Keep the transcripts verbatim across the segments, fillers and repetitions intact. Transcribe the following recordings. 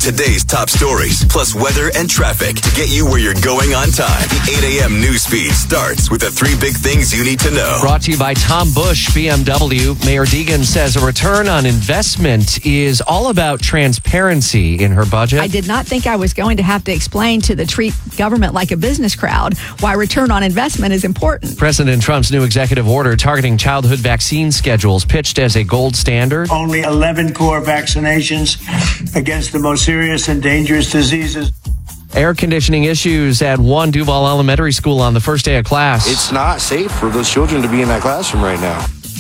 today's top stories, plus weather and traffic to get you where you're going on time. The eight a.m. news feed starts with the three big things you need to know. Brought to you by Tom Busch, B M W. Mayor Deegan says a return on investment is all about transparency in her budget. I did not think I was going to have to explain to the treat government like a business crowd why return on investment is important. President Trump's new executive order targeting childhood vaccine schedules pitched as a gold standard. Only eleven core vaccinations against the most serious and dangerous diseases. Air conditioning issues at one Duval Elementary School on the first day of class. It's not safe for those children to be in that classroom right now.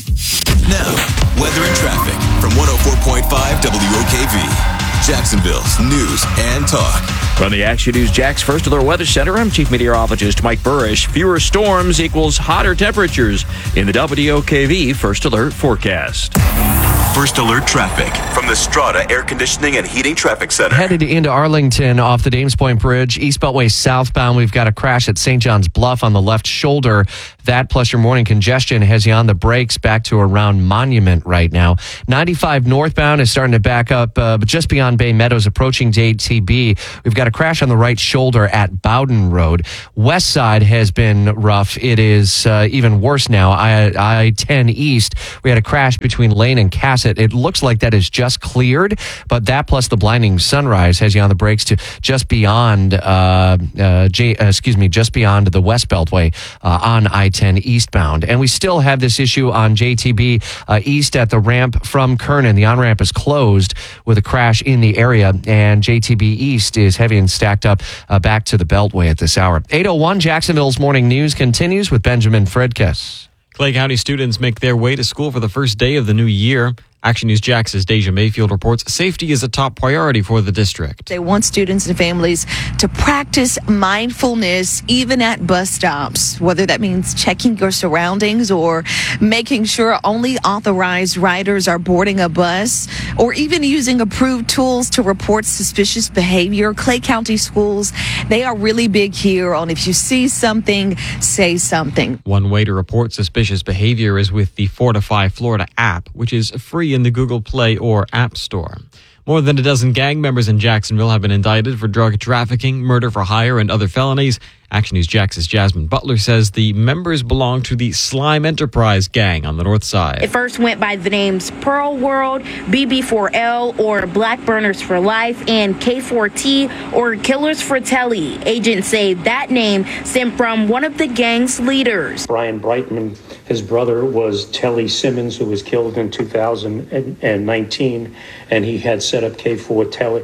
Now, weather and traffic from one oh four point five W O K V, Jacksonville's news and talk. From the Action News Jax First Alert Weather Center, I'm Chief Meteorologist Mike Burrish. Fewer storms equals hotter temperatures in the W O K V First Alert forecast. First Alert traffic from the Strata Air Conditioning and Heating Traffic Center. Headed into Arlington off the Dames Point Bridge, East Beltway southbound. We've got a crash at Saint John's Bluff on the left shoulder. That plus your morning congestion has you on the brakes back to around Monument right now. ninety-five northbound is starting to back up, uh, but just beyond Bay Meadows, approaching J T B. We've got a crash on the right shoulder at Bowden Road. West side has been rough. It is uh, even worse now. I ten East, we had a crash between Lane and Cassett. It looks like that is just cleared, but that plus the blinding sunrise has you on the brakes to just beyond, uh, uh, J, uh, excuse me, just beyond the West Beltway uh, on I ten eastbound. And we still have this issue on J T B uh, east at the ramp from Kernan. The on-ramp is closed with a crash in the area, and J T B east is heavy and stacked up uh, back to the Beltway at this hour. eight oh one Jacksonville's Morning News continues with Benjamin Fredkes. Clay County students make their way to school for the first day of the new year. Action News Jax's Deja Mayfield reports safety is a top priority for the district. They want students and families to practice mindfulness even at bus stops, whether that means checking your surroundings or making sure only authorized riders are boarding a bus, or even using approved tools to report suspicious behavior. Clay County schools, they are really big here on if you see something, say something. One way to report suspicious behavior is with the Fortify Florida app, which is free in the Google Play or App Store. More than a dozen gang members in Jacksonville have been indicted for drug trafficking, murder for hire, and other felonies. Action News Jax's Jasmine Butler says the members belong to the Slime Enterprise gang on the north side. It first went by the names Pearl World, B B four L, or Black Burners for Life, and K four T, or Killers for Telly. Agents say that name stemmed from one of the gang's leaders. Brian Brightman, his brother, was Telly Simmons, who was killed in two thousand nineteen, and he had set up K four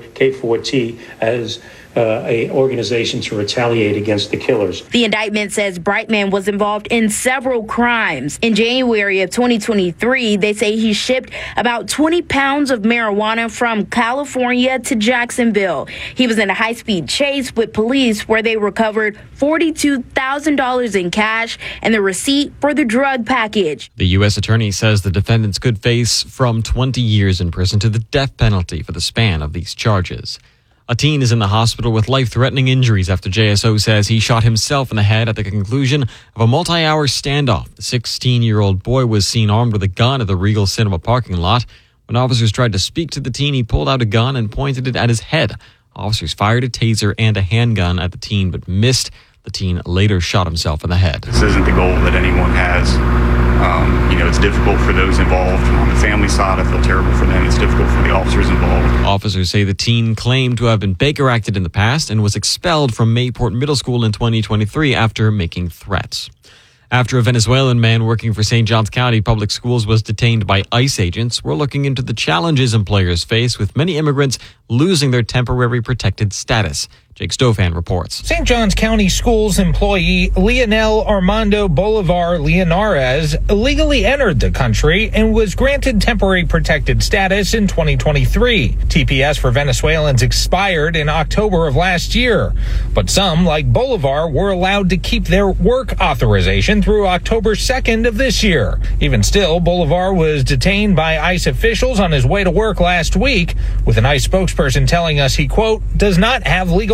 T as Uh, a organization to retaliate against the killers. The indictment says Brightman was involved in several crimes. In January of twenty twenty-three, they say he shipped about twenty pounds of marijuana from California to Jacksonville. He was in a high-speed chase with police where they recovered forty-two thousand dollars in cash and the receipt for the drug package. The U S attorney says the defendants could face from twenty years in prison to the death penalty for the span of these charges. A teen is in the hospital with life-threatening injuries after J S O says he shot himself in the head at the conclusion of a multi-hour standoff. The sixteen-year-old boy was seen armed with a gun at the Regal Cinema parking lot. When officers tried to speak to the teen, he pulled out a gun and pointed it at his head. Officers fired a taser and a handgun at the teen, but missed. The teen later shot himself in the head. This isn't the goal that anyone has. Um, you know, it's difficult for those involved. On the family side, I feel terrible for them. It's difficult for the officers involved. Officers say the teen claimed to have been Baker Acted in the past and was expelled from Mayport Middle School in twenty twenty-three after making threats. After a Venezuelan man working for Saint Johns County Public Schools was detained by ICE agents, we're looking into the challenges employers face with many immigrants losing their temporary protected status. Jake Stofan reports. Saint Johns County Schools employee Leonel Armando Bolivar Leonarez illegally entered the country and was granted temporary protected status in twenty twenty-three. T P S for Venezuelans expired in October of last year, but some, like Bolivar, were allowed to keep their work authorization through October second of this year. Even still, Bolivar was detained by ICE officials on his way to work last week, with an ICE spokesperson telling us he, quote, does not have legal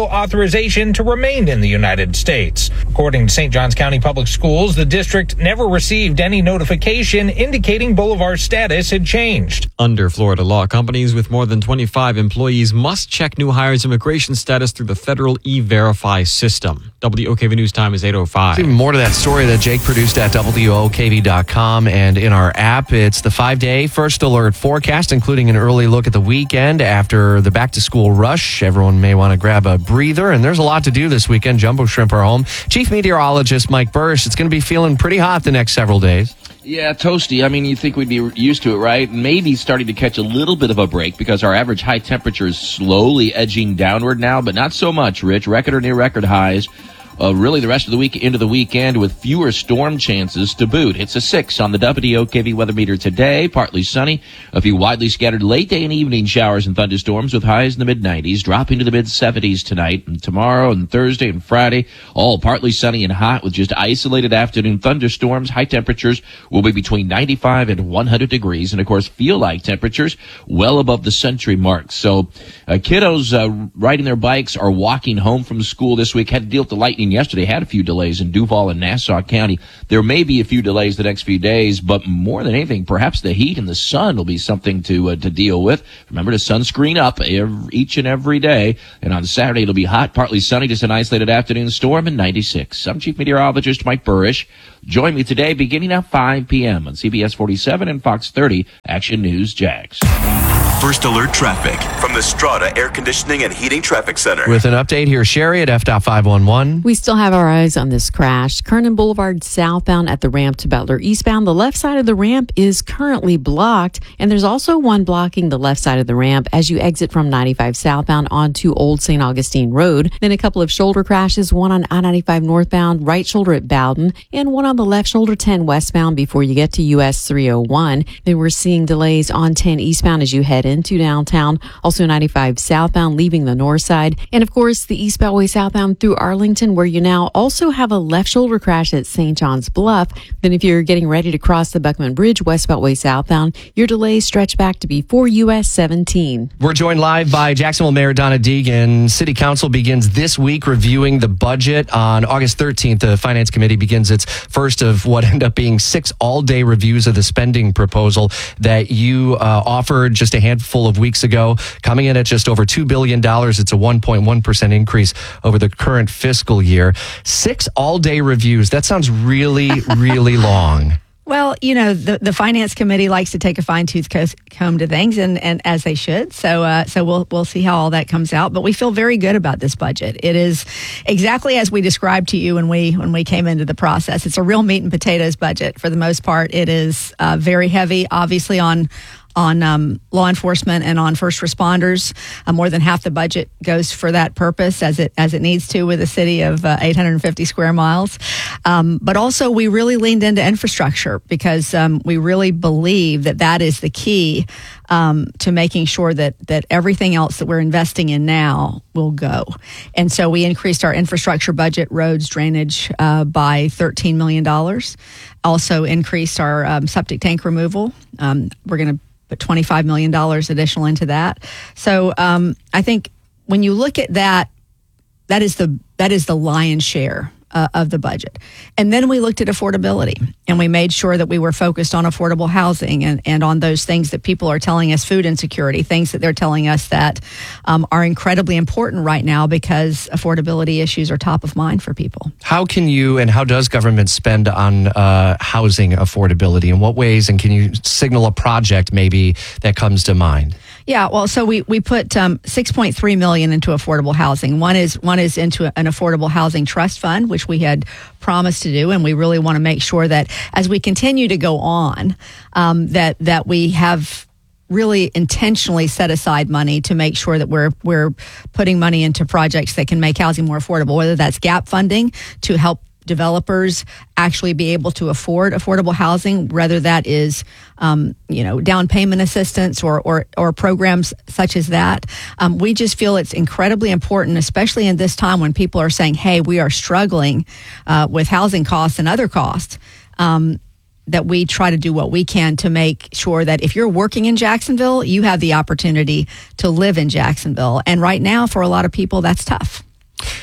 authorization to remain in the United States. According to Saint Johns County Public Schools, the district never received any notification indicating Bolivar's status had changed. Under Florida law, companies with more than twenty-five employees must check new hires' immigration status through the federal E-Verify system. W O K V News time is eight oh five. There's even more to that story that Jake produced at W O K V dot com and in our app. It's the five-day first alert forecast, including an early look at the weekend after the back-to-school rush. Everyone may want to grab a breather, and there's a lot to do this weekend. Jumbo Shrimp are home. Chief Meteorologist Mike Burrish, it's going to be feeling pretty hot the next several days. Yeah, toasty. I mean, you'd think we'd be used to it, right? Maybe starting to catch a little bit of a break because our average high temperature is slowly edging downward now, but not so much, Rich. Record or near record highs. Uh, really, the rest of the week into the weekend with fewer storm chances to boot. It's a six on the W O K V weather meter today. Partly sunny. A few widely scattered late day and evening showers and thunderstorms with highs in the mid nineties, dropping to the mid seventies tonight and tomorrow and Thursday and Friday. All partly sunny and hot with just isolated afternoon thunderstorms. High temperatures will be between ninety-five and one hundred degrees. And of course, feel like temperatures well above the century mark. So uh, kiddos uh, riding their bikes or walking home from school this week had to deal with the lightning yesterday, had a few delays in Duval and Nassau County. There may be a few delays the next few days, but more than anything, perhaps the heat and the sun will be something to uh, to deal with. Remember to sunscreen up every, each and every day. And on Saturday, it'll be hot, partly sunny, just an isolated afternoon storm and ninety-six. I'm Chief Meteorologist Mike Burrish. Join me today beginning at five p.m. on C B S forty-seven and Fox thirty Action News Jax. First alert traffic from the Strata Air Conditioning and Heating Traffic Center. With an update here, Sherry at F five one one. We still have our eyes on this crash. Kernan Boulevard southbound at the ramp to Butler eastbound. The left side of the ramp is currently blocked, and there's also one blocking the left side of the ramp as you exit from ninety-five southbound onto Old Saint Augustine Road. Then a couple of shoulder crashes, one on I ninety-five northbound, right shoulder at Bowden, and one on the left shoulder ten westbound before you get to U S three oh one. Then we're seeing delays on ten eastbound as you head into downtown. Also ninety-five southbound leaving the north side. And of course, the East Beltway southbound through Arlington, where you now also have a left shoulder crash at Saint John's Bluff. Then if you're getting ready to cross the Buckman Bridge, West Beltway southbound, your delays stretch back to before U S seventeen. We're joined live by Jacksonville Mayor Donna Deegan. City Council begins this week reviewing the budget. On August thirteenth, the Finance Committee begins its first of what end up being six all-day reviews of the spending proposal that you uh, offered just a handful of weeks ago, coming in at just over two billion dollars. It's a one point one percent increase over the current fiscal year. Six all-day reviews. That sounds really, really long. Well, you know, the, the Finance Committee likes to take a fine-tooth comb to things, and, and as they should. So uh, so we'll we'll see how all that comes out. But we feel very good about this budget. It is exactly as we described to you when we when we came into the process. It's a real meat and potatoes budget for the most part. It is uh, very heavy, obviously, on on um, law enforcement and on first responders. Uh, more than half the budget goes for that purpose, as it as it needs to, with a city of uh, eight hundred fifty square miles. Um, but also, we really leaned into infrastructure because um, we really believe that that is the key um, to making sure that that everything else that we're investing in now will go. And so we increased our infrastructure budget, roads, drainage, uh, by thirteen million dollars. Also increased our um, septic tank removal. Um, we're going to put twenty-five million dollars additional into that. So um, I think when you look at that, that is the that is the lion's share uh, of the budget. And then we looked at affordability, and we made sure that we were focused on affordable housing and, and on those things that people are telling us, food insecurity, things that they're telling us that um, are incredibly important right now because affordability issues are top of mind for people. How can you and how does government spend on uh, housing affordability? In what ways? And can you signal a project maybe that comes to mind? Yeah, well, so we we put um, six point three million dollars into affordable housing. One is one is into an affordable housing trust fund, which we had promised to do, and we really want to make sure that as we continue to go on, um, that that we have really intentionally set aside money to make sure that we're we're putting money into projects that can make housing more affordable. Whether that's gap funding to help developers actually be able to afford affordable housing, whether that is, um, you know, down payment assistance or or, or programs such as that. Um, we just feel it's incredibly important, especially in this time when people are saying, hey, we are struggling uh, with housing costs and other costs, um, that we try to do what we can to make sure that if you're working in Jacksonville, you have the opportunity to live in Jacksonville. And right now, for a lot of people, that's tough.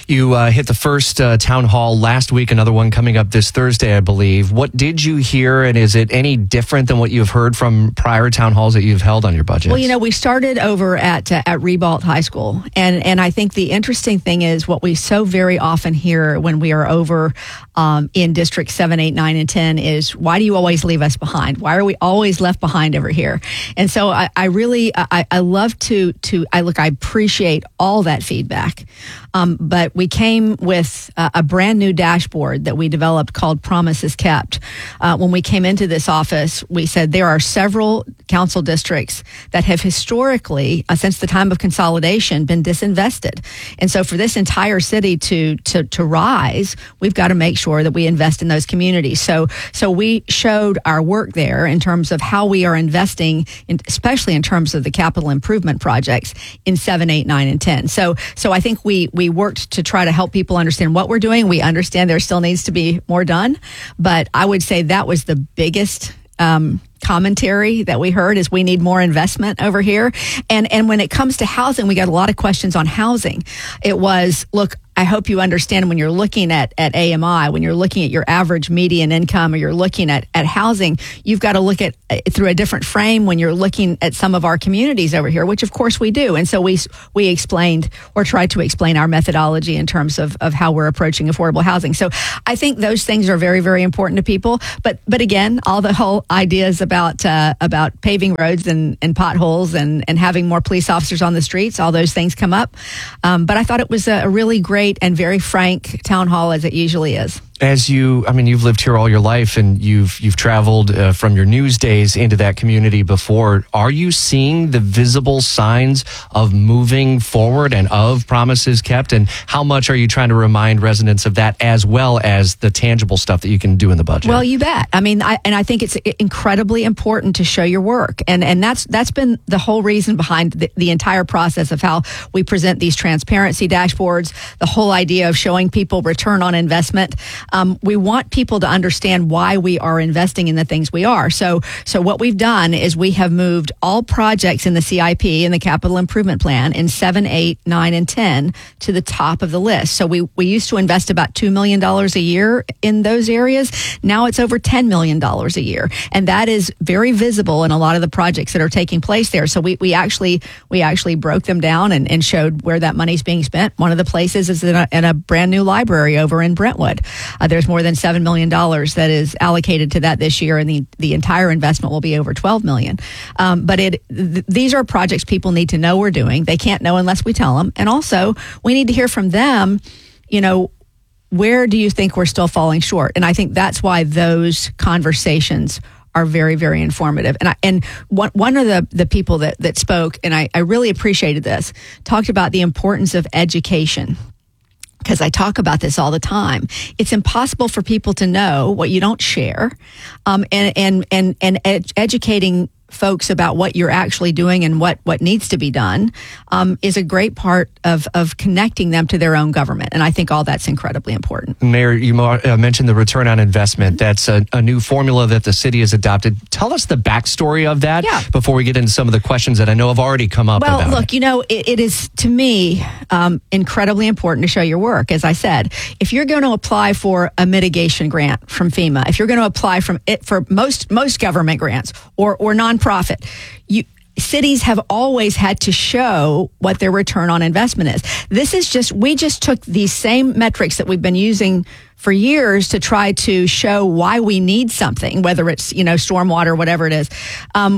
You uh, hit the first uh, town hall last week, another one coming up this Thursday, I believe. What did you hear, and is it any different than what you've heard from prior town halls that you've held on your budget? Well, you know, we started over at uh, at Ribault High School, and, and I think the interesting thing is what we so very often hear when we are over um, in District seven, eight, nine, and ten is, why do you always leave us behind? Why are we always left behind over here? And so I, I really, I, I love to, to, I look, I appreciate all that feedback. Um, but we came with uh, a brand new dashboard that we developed called Promises Kept. Uh, when we came into this office, we said there are several council districts that have historically, uh, since the time of consolidation, been disinvested. And so for this entire city to, to, to rise, we've got to make sure that we invest in those communities. So, so we showed our work there in terms of how we are investing, in, especially in terms of the capital improvement projects in seven, eight, nine, and ten. So, so I think we, we worked to try to help people understand what we're doing. We understand there still needs to be more done, but I would say that was the biggest um, commentary that we heard is we need more investment over here. And, and when it comes to housing, we got a lot of questions on housing. It was, look, I hope you understand when you're looking at, at A M I, when you're looking at your average median income, or you're looking at, at housing, you've got to look at it through a different frame when you're looking at some of our communities over here, which of course we do. And so we we explained or tried to explain our methodology in terms of, of how we're approaching affordable housing. So I think those things are very, very important to people. But but again, all the whole ideas about uh, about paving roads and, and potholes and, and having more police officers on the streets, all those things come up. Um, but I thought it was a, a really great and very frank town hall, as it usually is. As you, I mean, you've lived here all your life, and you've you've traveled uh, from your news days into that community before. Are you seeing the visible signs of moving forward and of promises kept? And how much are you trying to remind residents of that, as well as the tangible stuff that you can do in the budget? Well, you bet. I mean, I, and I think it's incredibly important to show your work, and and that's that's been the whole reason behind the, the entire process of how we present these transparency dashboards. The whole idea of showing people return on investment. Um, we want people to understand why we are investing in the things we are. So, so what we've done is we have moved all projects in the C I P and the Capital Improvement Plan in seven, eight, nine, and ten to the top of the list. So we, we used to invest about two million dollars a year in those areas. Now it's over ten million dollars a year. And that is very visible in a lot of the projects that are taking place there. So we, we actually, we actually broke them down and, and showed where that money's being spent. One of the places is in a, in a brand new library over in Brentwood. Uh, there's more than seven million dollars that is allocated to that this year, and the, the entire investment will be over twelve million dollars. Um, but it th- these are projects people need to know we're doing. They can't know unless we tell them. And also, we need to hear from them, you know, where do you think we're still falling short? And I think that's why those conversations are very, very informative. And I, and one, one of the, the people that, that spoke, and I, I really appreciated this, talked about the importance of education. Because I talk about this all the time. It's impossible for people to know what you don't share, um, and and and and ed- educating folks about what you're actually doing and what, what needs to be done um, is a great part of, of connecting them to their own government. And I think all that's incredibly important. Mayor, you mentioned the return on investment. That's a, a new formula that the city has adopted. Tell us the backstory of that yeah. before we get into some of the questions that I know have already come up well, about look, it. you know, it, it is, to me, um, incredibly important to show your work. As I said, if you're going to apply for a mitigation grant from FEMA, if you're going to apply from it for most most government grants or or nonprofit, you cities have always had to show what their return on investment is. This is just, we just took these same metrics that we've been using for years to try to show why we need something, whether it's, you know, stormwater, whatever it is, um,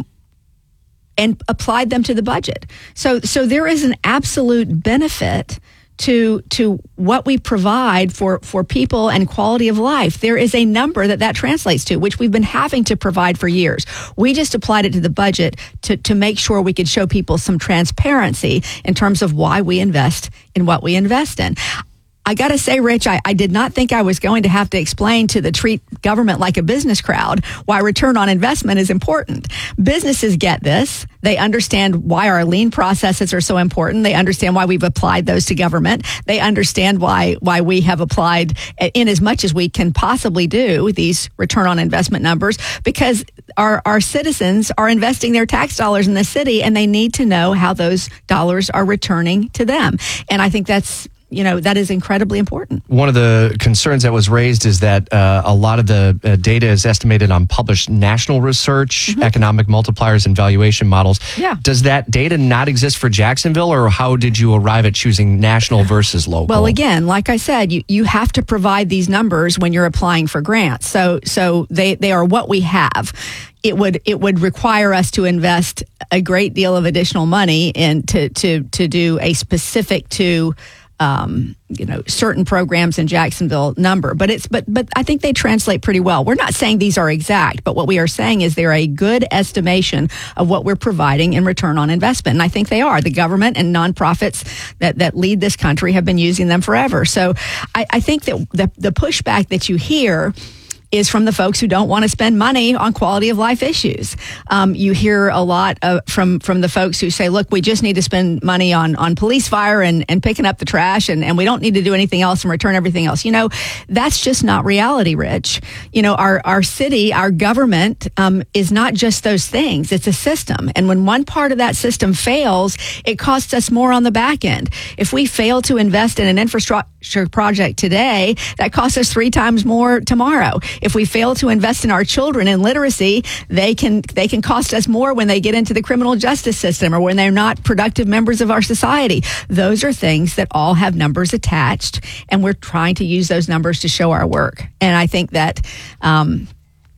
and applied them to the budget. So, so there is an absolute benefit to to what we provide for, for people and quality of life. There is a number that that translates to, which we've been having to provide for years. We just applied it to the budget to, to make sure we could show people some transparency in terms of why we invest in what we invest in. I got to say, Rich, I, I did not think I was going to have to explain to the treat government like a business crowd why return on investment is important. Businesses get this. They understand why our lean processes are so important. They understand why we've applied those to government. They understand why why we have applied in as much as we can possibly do these return on investment numbers, because our, our citizens are investing their tax dollars in the city, and they need to know how those dollars are returning to them. And I think that's you know, that is incredibly important. One of the concerns that was raised is that uh, a lot of the uh, data is estimated on published national research, mm-hmm. economic multipliers, and valuation models. Yeah. Does that data not exist for Jacksonville, or how did you arrive at choosing national versus local? Well, again, like I said, you, you have to provide these numbers when you're applying for grants. So so they, they are what we have. It would it would require us to invest a great deal of additional money in to to to do a specific to um, you know certain programs in Jacksonville number, but it's but but I think they translate pretty well. We're not saying these are exact, but what we are saying is they're a good estimation of what we're providing in return on investment, and I think they are. The government and nonprofits that that lead this country have been using them forever. So I, I think that the the pushback that you hear is from the folks who don't want to spend money on quality of life issues. Um, you hear a lot of, from from the folks who say, look, we just need to spend money on on police fire and, and picking up the trash, and, and we don't need to do anything else and return everything else. You know, that's just not reality, Rich. You know, our, our city, our government um, is not just those things. It's a system. And when one part of that system fails, it costs us more on the back end. If we fail to invest in an infrastructure project today, that costs us three times more tomorrow. If we fail to invest in our children in literacy, they can they can cost us more when they get into the criminal justice system or when they're not productive members of our society. Those are things that all have numbers attached, and we're trying to use those numbers to show our work. And I think that, um,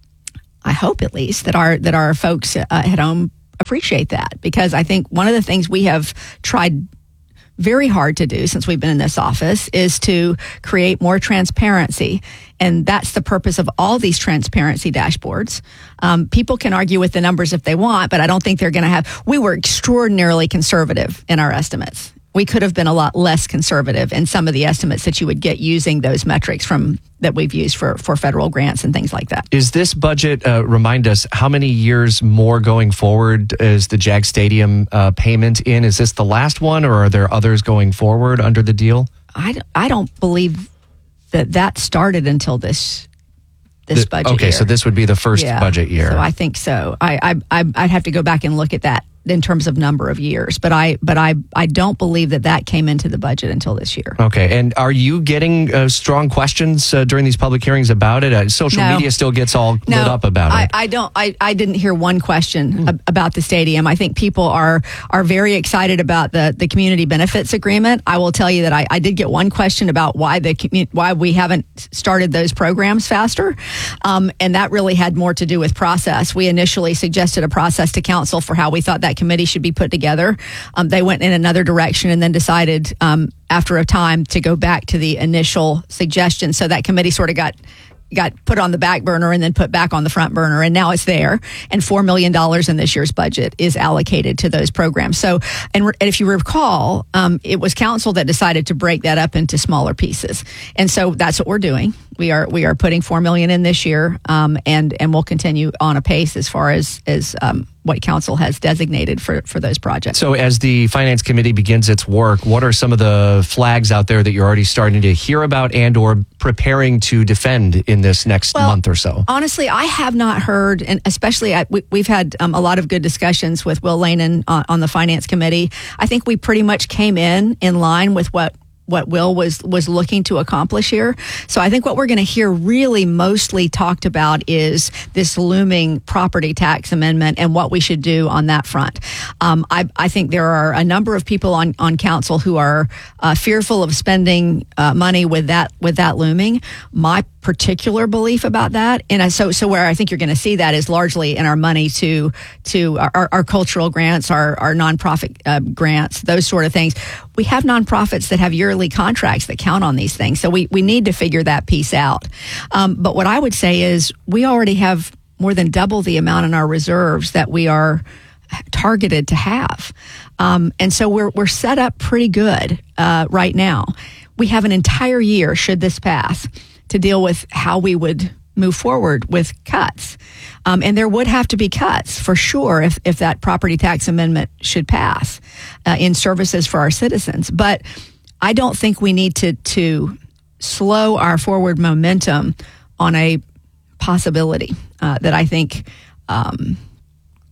I hope at least that our that our folks uh, at home appreciate that, because I think one of the things we have tried very hard to do since we've been in this office is to create more transparency. And that's the purpose of all these transparency dashboards. Um, people can argue with the numbers if they want, but I don't think they're going to have, we were extraordinarily conservative in our estimates. We could have been a lot less conservative in some of the estimates that you would get using those metrics from that we've used for, for federal grants and things like that. Is this budget, uh, remind us, how many years more going forward is the Jag Stadium uh, payment in? Is this the last one, or are there others going forward under the deal? I, I don't believe that that started until this this the, budget okay, year. so this would be the first yeah, budget year. So I think so. I, I, I'd have to go back and look at that in terms of number of years, but I but I I don't believe that that came into the budget until this year. Okay, and are you getting uh, strong questions uh, during these public hearings about it? Uh, social No. media still gets all No, lit up about I, it. I don't. I, I didn't hear one question ab- about the stadium. I think people are are very excited about the, the community benefits agreement. I will tell you that I, I did get one question about why the commu- why we haven't started those programs faster, um, and that really had more to do with process. We initially suggested a process to council for how we thought that committee should be put together. Um, they went in another direction and then decided um, after a time to go back to the initial suggestion. So that committee sort of got got put on the back burner and then put back on the front burner, and now it's there. And four million dollars in this year's budget is allocated to those programs. So, and, re- and if you recall, um, it was council that decided to break that up into smaller pieces, and so that's what we're doing. We are we are putting four million in this year, um, and and we'll continue on a pace as far as as um, what council has designated for for those projects. So as the Finance Committee begins its work, what are some of the flags out there that you're already starting to hear about and or preparing to defend in this next Well, month or so? Honestly, I have not heard, and especially at, we, we've had um, a lot of good discussions with Will Lanin on, on the Finance Committee. I think we pretty much came in in line with what what Will was was looking to accomplish here. So I think what we're going to hear really mostly talked about is this looming property tax amendment and what we should do on that front. Um, I, I think there are a number of people on, on council who are uh, fearful of spending uh, money with that with that looming. My particular belief about that, and I, so so where I think you're going to see that is largely in our money to to our, our cultural grants, our our nonprofit uh, grants, those sort of things. We have nonprofits that have yearly contracts that count on these things, so we we need to figure that piece out. Um, but what I would say is we already have more than double the amount in our reserves that we are targeted to have, um, and so we're we're set up pretty good uh, right now. We have an entire year, should this pass, to deal with how we would move forward with cuts. Um, and there would have to be cuts for sure if, if that property tax amendment should pass uh, in services for our citizens. But I don't think we need to, to slow our forward momentum on a possibility uh, that I think um,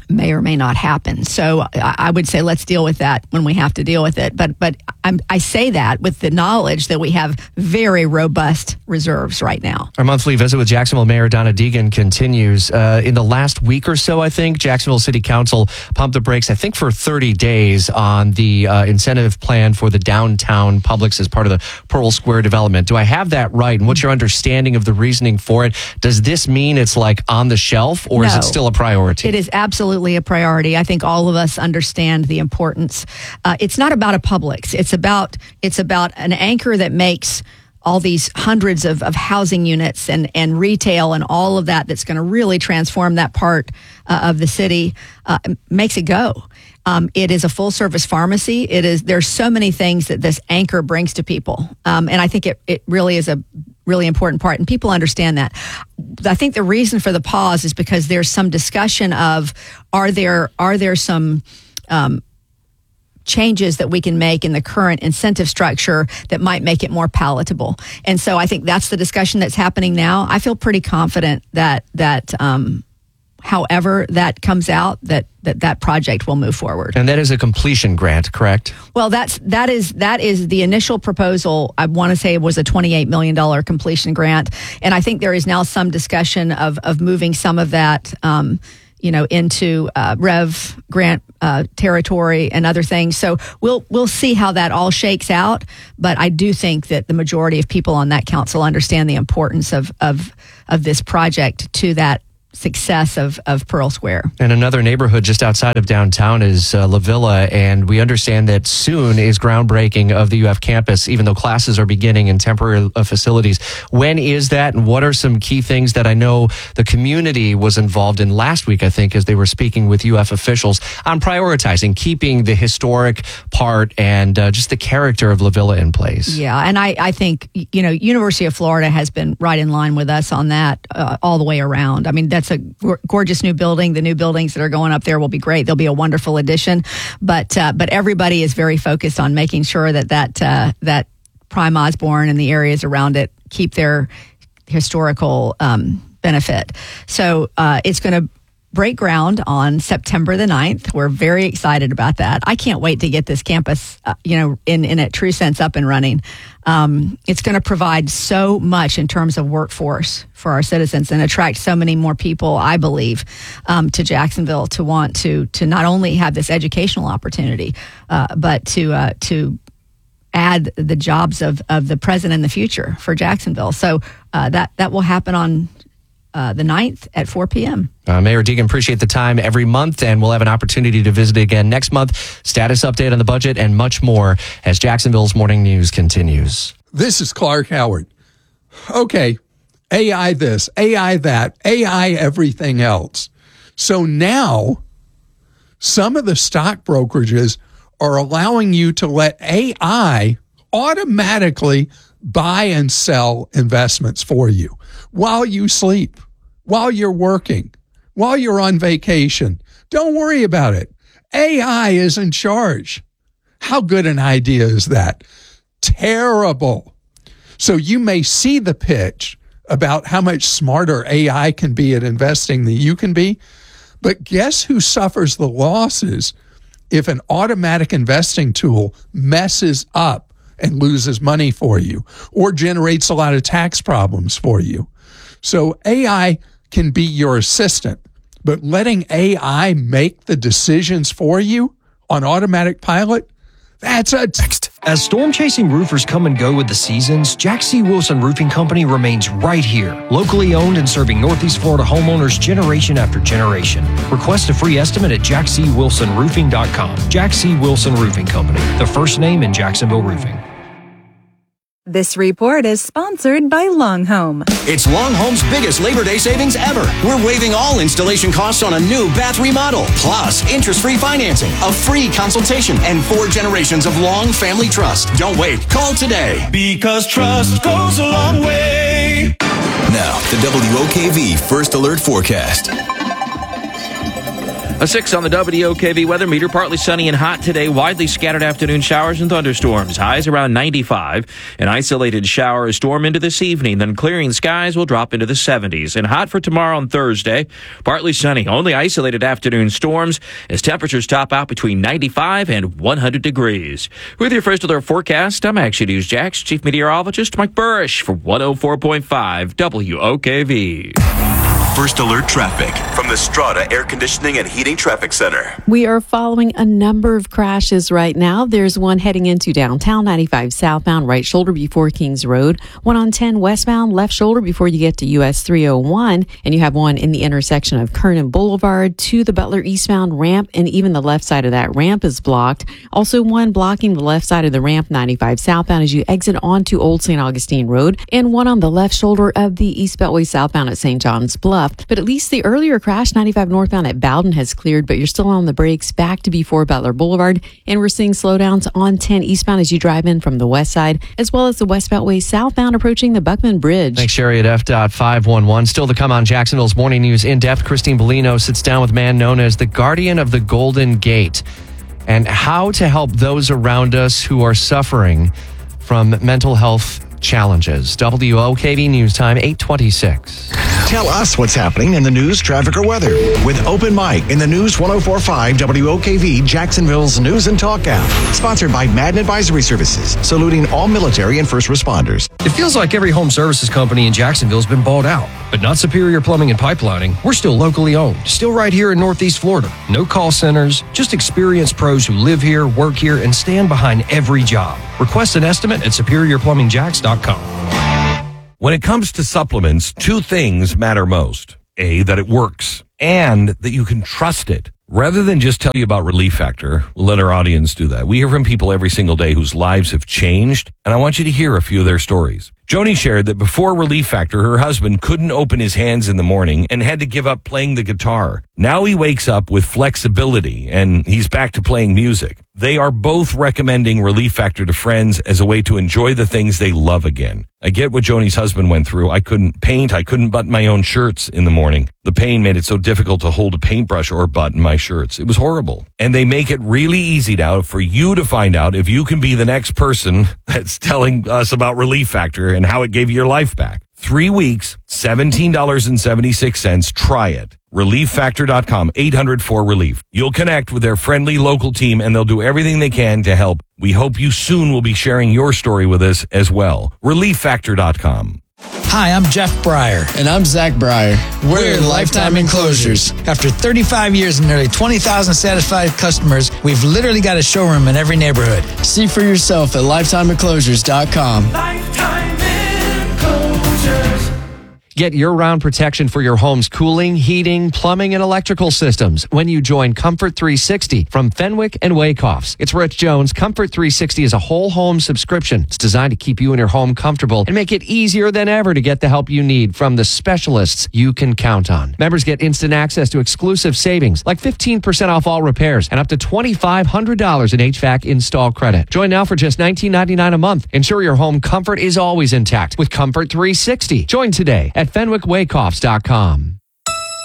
may or may not happen. So I, I would say let's deal with that when we have to deal with it. But but I'm, I say that with the knowledge that we have very robust reserves right now. Our monthly visit with Jacksonville Mayor Donna Deegan continues. Uh, in the last week or so, I think, Jacksonville City Council pumped the brakes, I think, for thirty days on the uh, incentive plan for the downtown Publix as part of the Pearl Square development. Do I have that right? And what's your understanding of the reasoning for it? Does this mean it's like on the shelf, or No. is it still a priority? It is absolutely a priority. I think all of us understand the importance. Uh, it's not about a Publix. It's about it's about an anchor that makes all these hundreds of, of housing units and, and retail and all of that that's going to really transform that part uh, of the city, uh, makes it go. Um, it is a full service pharmacy. It is, there's so many things that this anchor brings to people. Um, and I think it, it really is a really important part, and people understand that. I think the reason for the pause is because there's some discussion of, are there, are there some, um, changes that we can make in the current incentive structure that might make it more palatable. And so I think that's the discussion that's happening now. I feel pretty confident that, that, um, however that comes out, that, that that project will move forward. And that is a completion grant, correct? Well, that's that is that is the initial proposal. I want to say it was a twenty-eight million dollars completion grant, and I think there is now some discussion of of moving some of that, um, you know, into uh, Rev grant uh, territory and other things. So we'll we'll see how that all shakes out. But I do think that the majority of people on that council understand the importance of of of this project to that success of, of Pearl Square. And another neighborhood just outside of downtown is uh, La Villa, and we understand that soon is groundbreaking of the U F campus, even though classes are beginning in temporary uh, facilities. When is that, and what are some key things that I know the community was involved in last week, I think, as they were speaking with U F officials on prioritizing, keeping the historic part and uh, just the character of La Villa in place? Yeah, and I, I think, you know, University of Florida has been right in line with us on that uh, all the way around. I mean, that's It's a g- gorgeous new building. The new buildings that are going up there will be great. They'll be a wonderful addition. But uh, but everybody is very focused on making sure that that uh, that Prime Osborne and the areas around it keep their historical um, benefit. So uh, it's going to break ground on September the ninth. We're very excited about that. I can't wait to get this campus, uh, you know, in, in a true sense up and running. Um, it's going to provide so much in terms of workforce for our citizens and attract so many more people, I believe, um, to Jacksonville to want to to not only have this educational opportunity, uh, but to uh, to add the jobs of, of the present and the future for Jacksonville. So uh, that that will happen on Uh, the ninth at four p.m. Uh, Mayor Deegan, appreciate the time every month, and we'll have an opportunity to visit again next month. Status update on the budget and much more as Jacksonville's Morning News continues. This is Clark Howard. Okay, A I this, A I that, A I everything else. So now some of the stock brokerages are allowing you to let A I automatically buy and sell investments for you while you sleep, while you're working, while you're on vacation. Don't worry about it. A I is in charge. How good an idea is that? Terrible. So you may see the pitch about how much smarter A I can be at investing than you can be, but guess who suffers the losses if an automatic investing tool messes up and loses money for you or generates a lot of tax problems for you? So A I can be your assistant, but letting A I make the decisions for you on automatic pilot, that's a text. As storm-chasing roofers come and go with the seasons, Jack C. Wilson Roofing Company remains right here, locally owned and serving Northeast Florida homeowners generation after generation. Request a free estimate at jack c wilson roofing dot com. Jack C. Wilson Roofing Company, the first name in Jacksonville roofing. This report is sponsored by Long Home. It's Long Home's biggest Labor Day savings ever. We're waiving all installation costs on a new bath remodel, plus interest-free financing, a free consultation, and four generations of Long family trust. Don't wait. Call today. Because trust goes a long way. Now, the W O K V First Alert Forecast. A six on the W O K V weather meter. Partly sunny and hot today. Widely scattered afternoon showers and thunderstorms. Highs around ninety-five. An isolated shower or storm into this evening. Then clearing skies will drop into the seventies. And hot for tomorrow and Thursday. Partly sunny. Only isolated afternoon storms as temperatures top out between ninety-five and one hundred degrees. With your first alert forecast, I'm Action News Jax Chief Meteorologist Mike Burrish for one oh four point five W O K V. First Alert Traffic from the Strata Air Conditioning and Heating Traffic Center. We are following a number of crashes right now. There's one heading into downtown, ninety-five southbound, right shoulder before Kings Road. One on ten westbound, left shoulder before you get to U S three oh one. And you have one in the intersection of Kernan Boulevard to the Butler eastbound ramp, and even the left side of that ramp is blocked. Also one blocking the left side of the ramp, ninety-five southbound, as you exit onto Old Saint Augustine Road. And one on the left shoulder of the East Beltway southbound at Saint John's Bluff. But at least the earlier crash, ninety-five northbound at Bowden, has cleared, but you're still on the brakes back to before Butler Boulevard. And we're seeing slowdowns on ten eastbound as you drive in from the west side, as well as the West Beltway southbound approaching the Buckman Bridge. Thanks, Sherry at F dot five one one. Still to come on Jacksonville's Morning News In Depth, Christine Bellino sits down with a man known as the Guardian of the Golden Gate and how to help those around us who are suffering from mental health challenges. W O K V News Time, eight twenty-six. Tell us what's happening in the news, traffic, or weather with Open Mic in the News one oh four point five W O K V, Jacksonville's News and Talk app. Sponsored by Madden Advisory Services, saluting all military and first responders. It feels like every home services company in Jacksonville's been bought out, but not Superior Plumbing and Pipelining. We're still locally owned, still right here in Northeast Florida. No call centers, just experienced pros who live here, work here, and stand behind every job. Request an estimate at superior plumbing jacks dot com. When it comes to supplements, two things matter most. A, that it works, and that you can trust it. Rather than just tell you about Relief Factor, we'll let our audience do that. We hear from people every single day whose lives have changed, and I want you to hear a few of their stories. Joni shared that before Relief Factor, her husband couldn't open his hands in the morning and had to give up playing the guitar. Now he wakes up with flexibility and he's back to playing music. They are both recommending Relief Factor to friends as a way to enjoy the things they love again. I get what Joni's husband went through. I couldn't paint. I couldn't button my own shirts in the morning. The pain made it so difficult to hold a paintbrush or button my shirts. It was horrible. And they make it really easy now for you to find out if you can be the next person that's telling us about Relief Factor and how it gave you your life back. Three weeks, seventeen dollars and seventy-six cents. Try it. relief factor dot com, eight hundred four relief. You'll connect with their friendly local team and they'll do everything they can to help. We hope you soon will be sharing your story with us as well. relief factor dot com. Hi, I'm Jeff Breyer. And I'm Zach Breyer. We're, We're Lifetime Enclosures. After thirty-five years and nearly twenty thousand satisfied customers, we've literally got a showroom in every neighborhood. See for yourself at lifetime enclosures dot com. Lifetime Enclosures. Get year-round protection for your home's cooling, heating, plumbing, and electrical systems when you join Comfort three sixty from Fenwick and Wakehoffs. It's Rich Jones. Comfort three sixty is a whole home subscription. It's designed to keep you and your home comfortable and make it easier than ever to get the help you need from the specialists you can count on. Members get instant access to exclusive savings like fifteen percent off all repairs and up to twenty-five hundred dollars in H V A C install credit. Join now for just nineteen ninety-nine a month. Ensure your home comfort is always intact with Comfort three sixty. Join today at Fenwick Wakehoffs dot com.